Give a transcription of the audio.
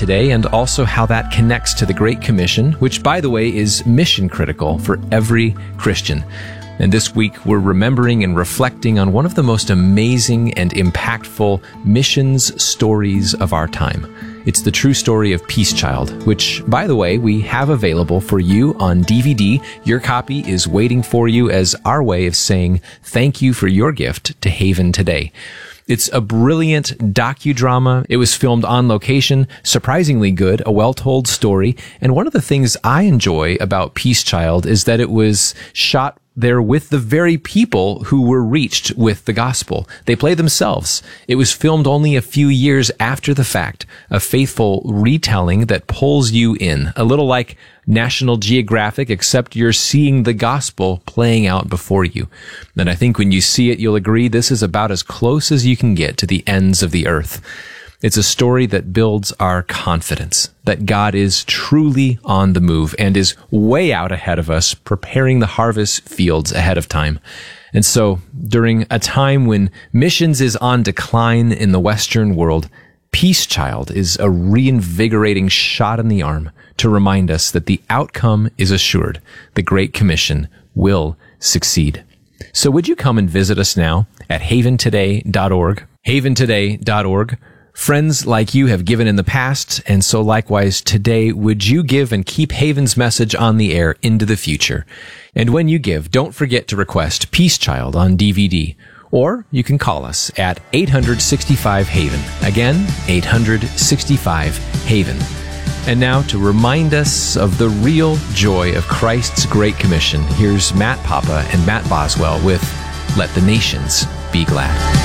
today and also how that connects to the Great Commission, which, by the way, is mission critical for every Christian. And this week, we're remembering and reflecting on one of the most amazing and impactful missions stories of our time. It's the true story of Peace Child, which, by the way, we have available for you on DVD. Your copy is waiting for you as our way of saying thank you for your gift to Haven today. It's a brilliant docudrama. It was filmed on location, surprisingly good, a well-told story. And one of the things I enjoy about Peace Child is that it was shot there with the very people who were reached with the gospel. They play themselves. It was filmed only a few years after the fact, a faithful retelling that pulls you in, a little like National Geographic, except you're seeing the gospel playing out before you. And I think when you see it, you'll agree this is about as close as you can get to the ends of the earth. It's a story that builds our confidence that God is truly on the move and is way out ahead of us, preparing the harvest fields ahead of time. And so, during a time when missions is on decline in the Western world, Peace Child is a reinvigorating shot in the arm to remind us that the outcome is assured. The Great Commission will succeed. So would you come and visit us now at haventoday.org, haventoday.org. Friends like you have given in the past, and so likewise today, would you give and keep Haven's message on the air into the future? And when you give, don't forget to request Peace Child on DVD, or you can call us at 865-HAVEN. Again, 865-HAVEN. And now to remind us of the real joy of Christ's Great Commission, here's Matt Papa and Matt Boswell with Let the Nations Be Glad.